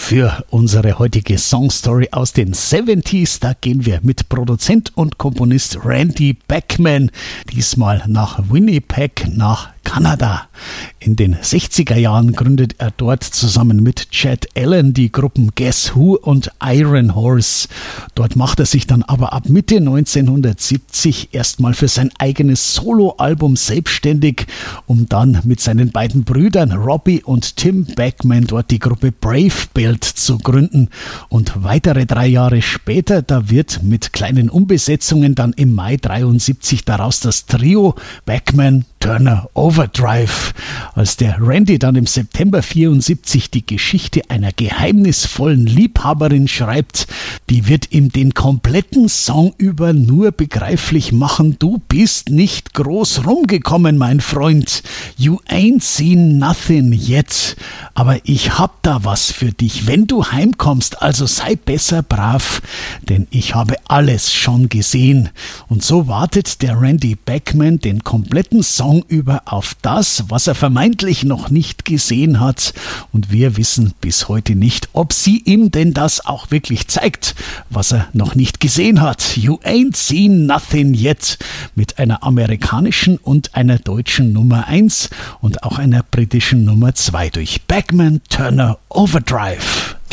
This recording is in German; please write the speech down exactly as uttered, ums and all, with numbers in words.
für unsere heutige Songstory aus den siebziger. Da gehen wir mit Produzent und Komponist Randy Bachman diesmal nach Winnipeg, nach Kanada. In den sechziger Jahren gründet er dort zusammen mit Chad Allen die Gruppen Guess Who und Iron Horse. Dort macht er sich dann aber ab Mitte neunzehnhundertsiebzig erstmal für sein eigenes Soloalbum selbstständig, um dann mit seinen beiden Brüdern Robbie und Tim Bachman dort die Gruppe Brave Build zu gründen. Und weitere drei Jahre später, da wird mit kleinen Umbesetzungen dann im Mai dreiundsiebzig daraus das Trio Bachman, Turner, Overdrive. Als der Randy dann im September vierundsiebzig die Geschichte einer geheimnisvollen Liebhaberin schreibt, die wird ihm den kompletten Song über nur begreiflich machen: Du bist nicht groß rumgekommen, mein Freund. You ain't seen nothing yet. Aber ich hab da was für dich, wenn du heimkommst, also sei besser brav, denn ich habe alles schon gesehen. Und so wartet der Randy Bachman den kompletten Song über auf das, was er vermeintlich noch nicht gesehen hat. Und wir wissen bis heute nicht, ob sie ihm denn das auch wirklich zeigt, was er noch nicht gesehen hat. You ain't seen nothing yet. Mit einer amerikanischen und einer deutschen Nummer eins und auch einer britischen Nummer zwei durch Bachman, Turner, Overdrive.